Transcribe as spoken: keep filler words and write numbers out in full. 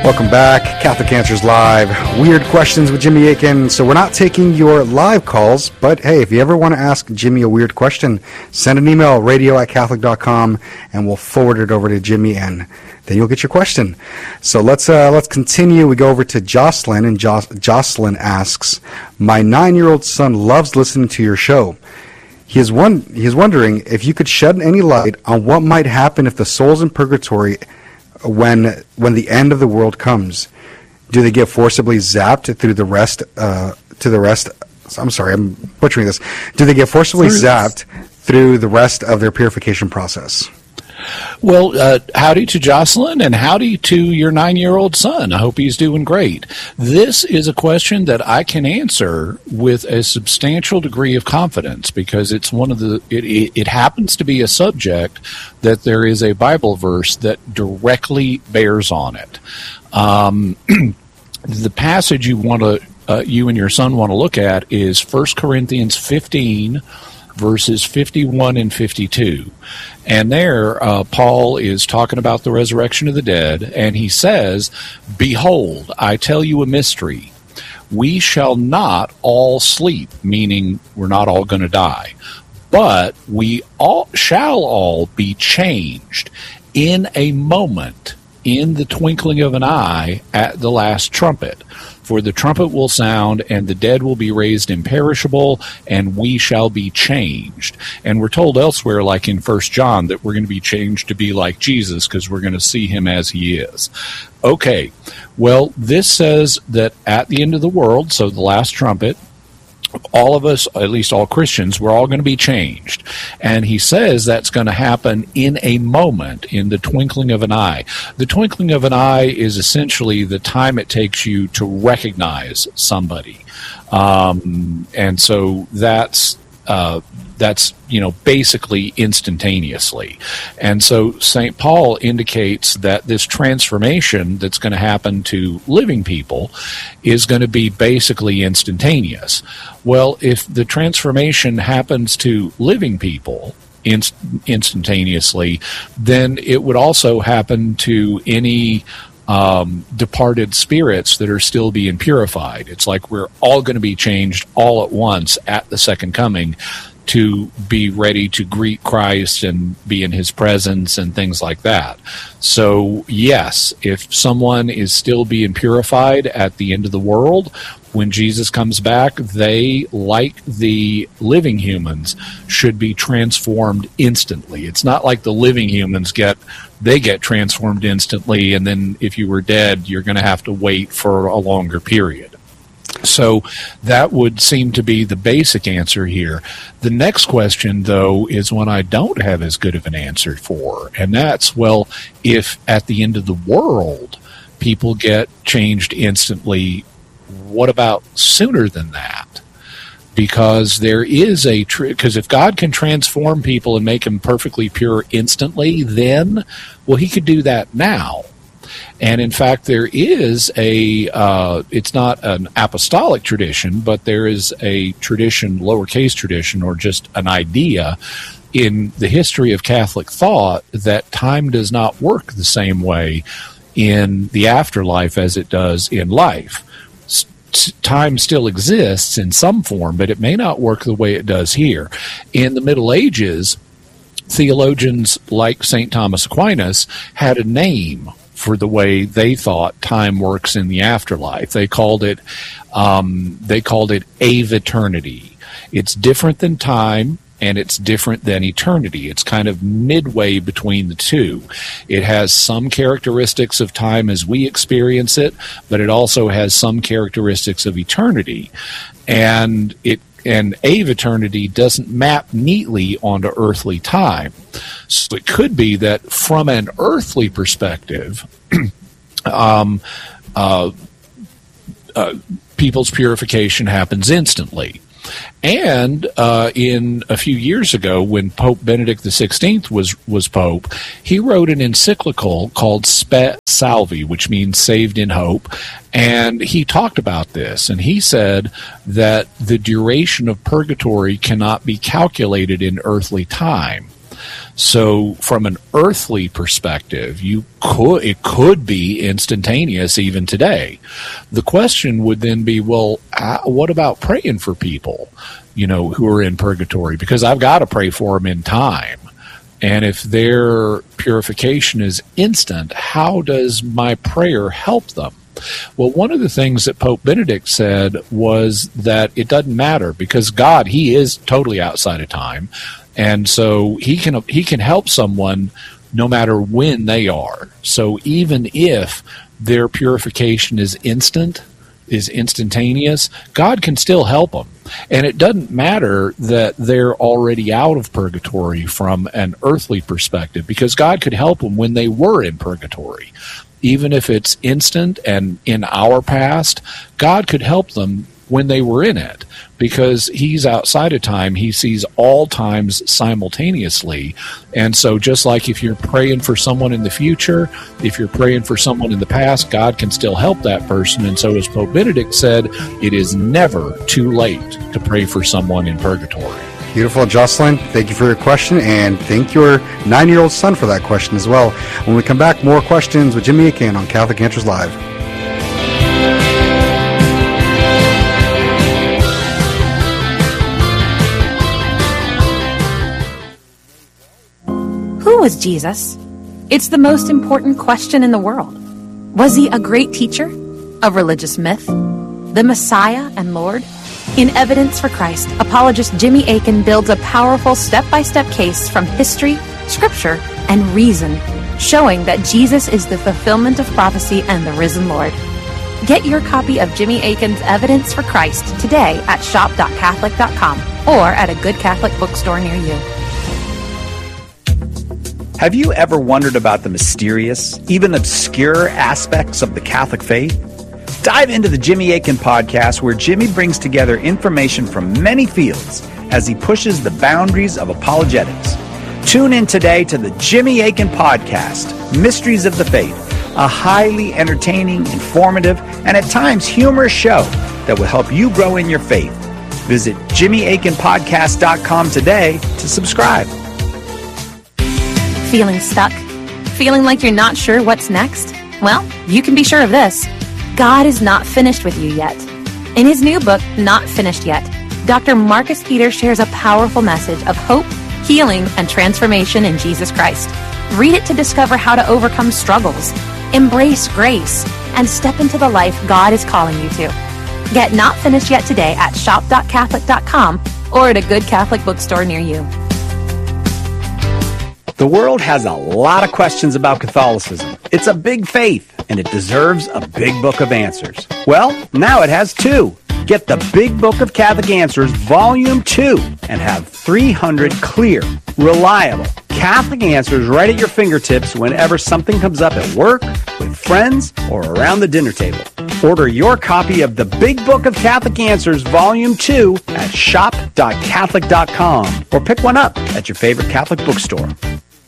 Welcome back, Catholic Answers Live. Weird questions with Jimmy Akin. So we're not taking your live calls, but hey, if you ever want to ask Jimmy a weird question, send an email, radio at catholic dot com, and we'll forward it over to Jimmy, and then you'll get your question. So let's uh, let's continue. We go over to Jocelyn, and jo- Jocelyn asks, my nine-year-old son loves listening to your show. He is one. He is wondering if you could shed any light on what might happen if the souls in purgatory, when when the end of the world comes, do they get forcibly zapped through the rest uh, to the rest? I'm sorry, I'm butchering this. Do they get forcibly zapped through the rest of their purification process? Well, uh, howdy to Jocelyn, and howdy to your nine-year-old son. I hope he's doing great. This is a question that I can answer with a substantial degree of confidence, because it's one of the. It, it, it happens to be a subject that there is a Bible verse that directly bears on it. Um, the passage you want to, uh, you and your son want to look at is First Corinthians fifteen. Verses fifty-one and fifty-two. And there, uh, Paul is talking about the resurrection of the dead, and he says, behold, I tell you a mystery. We shall not all sleep, meaning we're not all going to die, but we all shall all be changed in a moment, in the twinkling of an eye, at the last trumpet. For the trumpet will sound, and the dead will be raised imperishable, and we shall be changed. And we're told elsewhere, like in First John, that we're going to be changed to be like Jesus, because we're going to see him as he is. Okay, well, this says that at the end of the world, so the last trumpet, all of us, at least all Christians, we're all going to be changed. And he says that's going to happen in a moment, in the twinkling of an eye. The twinkling of an eye is essentially the time it takes you to recognize somebody. Um, and so that's... Uh, that's, you know, basically instantaneously. And so Saint Paul indicates that this transformation that's going to happen to living people is going to be basically instantaneous. Well, if the transformation happens to living people inst- instantaneously, then it would also happen to any Um, departed spirits that are still being purified. It's like we're all going to be changed all at once at the second coming to be ready to greet Christ and be in his presence and things like that. So, yes, if someone is still being purified at the end of the world, when Jesus comes back, they, like the living humans, should be transformed instantly. It's not like the living humans get, they get transformed instantly, and then if you were dead, you're going to have to wait for a longer period. So that would seem to be the basic answer here. The next question, though, is one I don't have as good of an answer for, and that's, well, if at the end of the world people get changed instantly, what about sooner than that? Because there is a tr- because if God can transform people and make them perfectly pure instantly, then, well, he could do that now. And in fact, there is a, uh, it's not an apostolic tradition, but there is a tradition, lowercase tradition, or just an idea in the history of Catholic thought that time does not work the same way in the afterlife as it does in life. Time still exists in some form, but it may not work the way it does here. In the Middle Ages, theologians like Saint Thomas Aquinas had a name for the way they thought time works in the afterlife. They called it, um, they called it aeviternity. It's different than time, and it's different than eternity. It's kind of midway between the two. It has some characteristics of time as we experience it, but it also has some characteristics of eternity. And it and aeviternity doesn't map neatly onto earthly time. So it could be that from an earthly perspective, um, uh, uh, people's purification happens instantly. And uh, in a few years ago, when Pope Benedict the sixteenth was, was Pope, he wrote an encyclical called Spe Salvi, which means saved in hope. And he talked about this, and he said that the duration of purgatory cannot be calculated in earthly time. So from an earthly perspective, you could it could be instantaneous even today. The question would then be, well, uh, what about praying for people, you know, who are in purgatory? Because I've got to pray for them in time. And if their purification is instant, how does my prayer help them? Well, one of the things that Pope Benedict said was that it doesn't matter, because God, he is totally outside of time. And so he can he can help someone no matter when they are. So even if their purification is instant, is instantaneous, God can still help them. And it doesn't matter that they're already out of purgatory from an earthly perspective, because God could help them when they were in purgatory. Even if it's instant and in our past, God could help them when they were in it, because he's outside of time. He sees all times simultaneously. And so just like if you're praying for someone in the future, if you're praying for someone in the past, God can still help that person. And so as Pope Benedict said, it is never too late to pray for someone in purgatory. Beautiful. Jocelyn, thank you for your question, and thank your nine-year-old son for that question as well. When we come back, more questions with Jimmy Akin on Catholic Answers Live. Who was Jesus? It's the most important question in the world. Was he a great teacher? A religious myth? The Messiah and Lord? In Evidence for Christ, apologist Jimmy Akin builds a powerful step-by-step case from history, scripture, and reason, showing that Jesus is the fulfillment of prophecy and the risen Lord. Get your copy of Jimmy Akin's Evidence for Christ today at shop dot catholic dot com or at a good Catholic bookstore near you. Have you ever wondered about the mysterious, even obscure aspects of the Catholic faith? Dive into the Jimmy Akin podcast, where Jimmy brings together information from many fields as he pushes the boundaries of apologetics. Tune in today to the Jimmy Akin podcast, Mysteries of the Faith, a highly entertaining, informative, and at times humorous show that will help you grow in your faith. Visit jimmy akin podcast dot com today to subscribe. Feeling stuck? Feeling like you're not sure what's next? Well, you can be sure of this. God is not finished with you yet. In his new book, Not Finished Yet, Doctor Marcus Peter shares a powerful message of hope, healing, and transformation in Jesus Christ. Read it to discover how to overcome struggles, embrace grace, and step into the life God is calling you to. Get Not Finished Yet today at shop dot catholic dot com or at a good Catholic bookstore near you. The world has a lot of questions about Catholicism. It's a big faith, and it deserves a big book of answers. Well, now it has two. Get the Big Book of Catholic Answers, Volume two, and have three hundred clear, reliable Catholic answers right at your fingertips whenever something comes up at work, with friends, or around the dinner table. Order your copy of the Big Book of Catholic Answers, Volume two at shop dot catholic dot com, or pick one up at your favorite Catholic bookstore.